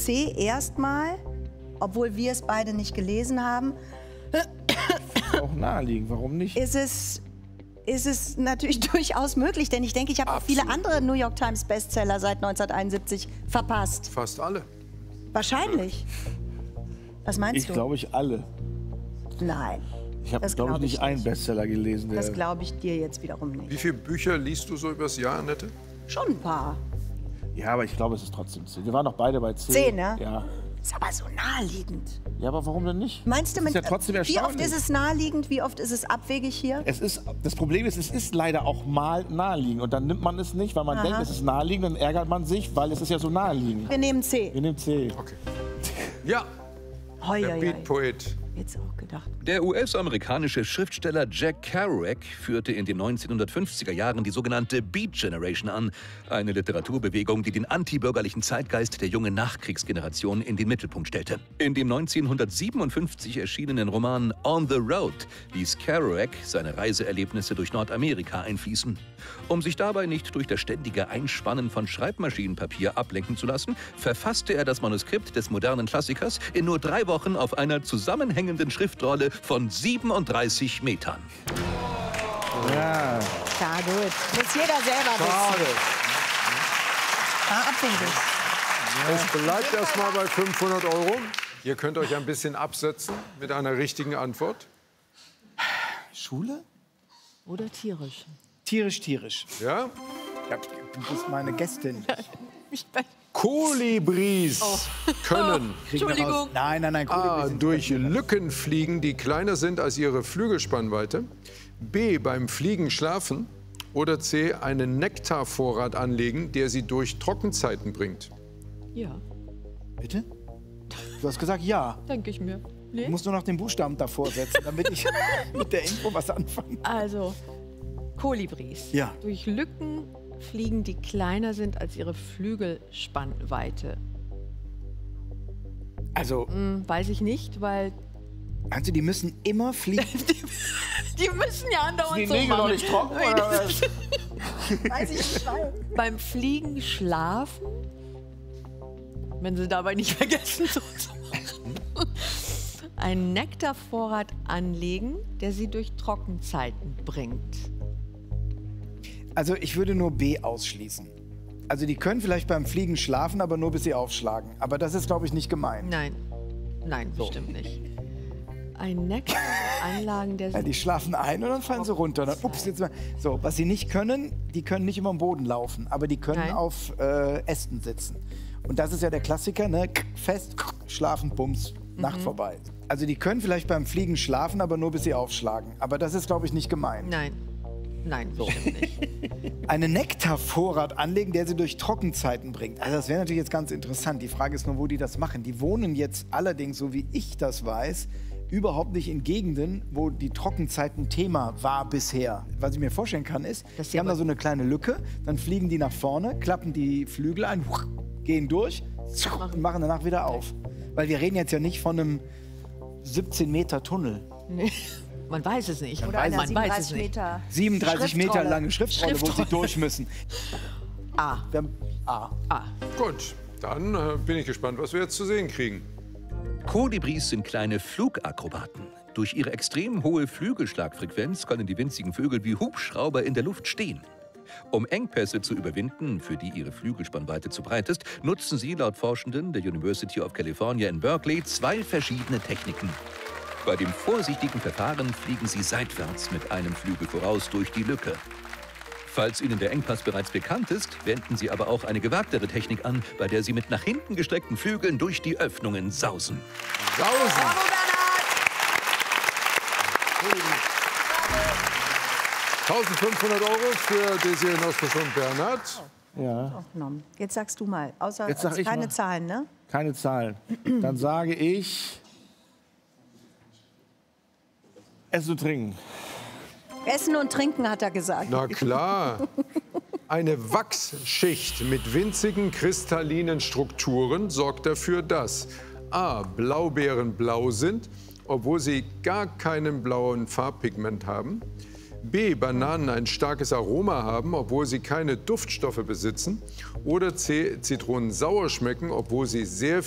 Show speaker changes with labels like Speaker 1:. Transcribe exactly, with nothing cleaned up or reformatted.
Speaker 1: C erstmal, obwohl wir es beide nicht gelesen haben.
Speaker 2: Auch naheliegend, warum nicht?
Speaker 1: Ist es, ist es natürlich durchaus möglich, denn ich denke, ich habe auch viele andere New York Times Bestseller seit neunzehnhunderteinundsiebzig verpasst.
Speaker 3: Fast alle.
Speaker 1: Wahrscheinlich. Was meinst
Speaker 2: Ich
Speaker 1: du?
Speaker 2: glaube ich alle.
Speaker 1: Nein.
Speaker 2: Ich habe,
Speaker 1: Das
Speaker 2: glaube ich,
Speaker 1: glaub ich
Speaker 2: nicht einen
Speaker 1: nicht.
Speaker 2: Bestseller gelesen. Der
Speaker 1: Das glaube ich dir jetzt wiederum nicht.
Speaker 3: Wie viele Bücher liest du so übers Jahr, Annette?
Speaker 1: Schon ein paar.
Speaker 2: ja, aber ich glaube, es ist trotzdem C. Wir waren doch beide bei C.
Speaker 1: C, ne?
Speaker 2: Ja.
Speaker 1: Ist aber so naheliegend.
Speaker 2: Ja, aber warum denn nicht?
Speaker 1: Meinst du,
Speaker 2: Das
Speaker 1: mit,
Speaker 2: ist ja trotzdem
Speaker 1: wie oft
Speaker 2: erstaunlich.
Speaker 1: ist es naheliegend, wie oft ist es abwegig hier?
Speaker 2: Es ist, das Problem ist, es ist leider auch mal naheliegend. Und dann nimmt man es nicht, weil man
Speaker 1: Aha.
Speaker 2: denkt, es ist naheliegend. Dann ärgert man sich, weil es ist ja so naheliegend.
Speaker 1: Wir nehmen C.
Speaker 2: Wir nehmen C.
Speaker 3: Okay. Ja,
Speaker 1: Hoi,
Speaker 3: der
Speaker 1: hoi, hoi.
Speaker 3: Beat-Poet.
Speaker 1: Jetzt auch gedacht.
Speaker 4: Der U S-amerikanische Schriftsteller Jack Kerouac führte in den neunzehnhundertfünfziger Jahren die sogenannte Beat Generation an, eine Literaturbewegung, die den antibürgerlichen Zeitgeist der jungen Nachkriegsgeneration in den Mittelpunkt stellte. In dem neunzehnhundertsiebenundfünfzig erschienenen Roman On the Road ließ Kerouac seine Reiseerlebnisse durch Nordamerika einfließen. Um sich dabei nicht durch das ständige Einspannen von Schreibmaschinenpapier ablenken zu lassen, verfasste er das Manuskript des modernen Klassikers in nur drei Wochen auf einer zusammenhängenden Schriftrolle von siebenunddreißig Metern.
Speaker 2: Ja.
Speaker 1: Ja, gut. Muss jeder selber
Speaker 3: Schade.
Speaker 1: wissen. Ah, abwegig.
Speaker 3: Es bleibt erstmal bei fünfhundert Euro. Ihr könnt euch ein bisschen absetzen mit einer richtigen Antwort.
Speaker 2: Schule?
Speaker 5: Oder tierisch.
Speaker 6: Tierisch, tierisch.
Speaker 3: Ja?
Speaker 6: Ja, du bist meine Gästin.
Speaker 3: Kolibris können
Speaker 6: Kriegen wir raus. Nein, nein, nein. Kolibris
Speaker 3: A.
Speaker 6: sind
Speaker 3: durch
Speaker 6: Tiere.
Speaker 3: Lücken fliegen, die kleiner sind als ihre Flügelspannweite. B. Beim Fliegen schlafen. Oder C. Einen Nektarvorrat anlegen, der sie durch Trockenzeiten bringt.
Speaker 5: Ja,
Speaker 6: Bitte? Du hast gesagt ja.
Speaker 5: denke ich mir. Nee?
Speaker 6: Du musst nur noch den Buchstaben davor setzen, damit ich mit der Info was anfange.
Speaker 5: Also, Kolibris.
Speaker 6: Ja.
Speaker 5: Durch Lücken fliegen, die kleiner sind als ihre Flügelspannweite.
Speaker 6: Also,
Speaker 5: Hm, weiß ich nicht, weil
Speaker 6: meinst du, die müssen immer fliegen?
Speaker 5: die müssen ja andauernd
Speaker 2: Die
Speaker 5: so
Speaker 2: Nägel noch
Speaker 5: machen.
Speaker 2: nicht trocken? Oder?
Speaker 1: Weiß ich nicht.
Speaker 5: Beim Fliegen schlafen, wenn sie dabei nicht vergessen, so zu machen. Einen Nektarvorrat anlegen, der sie durch Trockenzeiten bringt.
Speaker 6: Also, ich würde nur B ausschließen. Also, die können vielleicht beim Fliegen schlafen, aber nur bis sie aufschlagen. Aber das ist, glaube ich, nicht gemeint.
Speaker 5: Nein, nein, bestimmt nicht. Ein Nektaranlagen, der
Speaker 6: Ja,
Speaker 5: sie...
Speaker 6: die schlafen ein und dann fallen sie runter. Dann, ups, jetzt mal. So, was sie nicht können, die können nicht über den Boden laufen, aber die können
Speaker 5: Nein.
Speaker 6: auf äh, Ästen sitzen. Und das ist ja der Klassiker, ne? Fest, schlafen, bums, Nacht vorbei. Also die können vielleicht beim Fliegen schlafen, aber nur bis sie aufschlagen. Aber das ist, glaube ich, nicht gemeint.
Speaker 5: Nein, nein, bestimmt nicht.
Speaker 6: Einen Nektarvorrat anlegen, der sie durch Trockenzeiten bringt. Also das wäre natürlich jetzt ganz interessant. Die Frage ist nur, wo die das machen. Die wohnen jetzt allerdings, so wie ich das weiß, überhaupt nicht in Gegenden, wo die Trockenzeiten Thema war bisher. Was ich mir vorstellen kann, ist,
Speaker 5: Das
Speaker 6: die haben
Speaker 5: aber-
Speaker 6: da so eine kleine Lücke, dann fliegen die nach vorne, klappen die Flügel ein, gehen durch und machen danach wieder auf. Weil wir reden jetzt ja nicht von einem siebzehn Meter Tunnel.
Speaker 5: Nee. Man weiß es nicht.
Speaker 1: Oder einer
Speaker 5: man weiß es
Speaker 1: siebenunddreißig
Speaker 5: nicht.
Speaker 1: Meter.
Speaker 6: siebenunddreißig Meter
Speaker 1: Schriftrolle.
Speaker 6: lange Schriftrolle, wo sie
Speaker 5: Schriftrolle.
Speaker 6: durch müssen.
Speaker 5: A.
Speaker 6: Wir haben A.
Speaker 5: A.
Speaker 3: Gut, dann äh, bin ich gespannt, was wir jetzt zu sehen kriegen.
Speaker 4: Kolibris sind kleine Flugakrobaten. Durch ihre extrem hohe Flügelschlagfrequenz können die winzigen Vögel wie Hubschrauber in der Luft stehen. Um Engpässe zu überwinden, für die ihre Flügelspannweite zu breit ist, nutzen sie laut Forschenden der University of California in Berkeley zwei verschiedene Techniken. Bei dem vorsichtigen Verfahren fliegen sie seitwärts mit einem Flügel voraus durch die Lücke. Falls Ihnen der Engpass bereits bekannt ist, wenden Sie aber auch eine gewagtere Technik an, bei der Sie mit nach hinten gestreckten Flügeln durch die Öffnungen sausen.
Speaker 3: Sausen! eintausendfünfhundert Euro für Desiree Nosbusch und Bernhard.
Speaker 2: Ja,
Speaker 1: Genommen. Jetzt sagst du mal, außer
Speaker 2: Jetzt sag ich
Speaker 1: keine
Speaker 2: mal.
Speaker 1: Zahlen, ne?
Speaker 2: keine Zahlen. Dann sage ich Essen und Trinken.
Speaker 1: Essen und Trinken, hat er gesagt.
Speaker 3: Na klar. Eine Wachsschicht mit winzigen kristallinen Strukturen sorgt dafür, dass a. Blaubeeren blau sind, obwohl sie gar keinen blauen Farbpigment haben. B. Bananen ein starkes Aroma haben, obwohl sie keine Duftstoffe besitzen. Oder C. Zitronen sauer schmecken, obwohl sie sehr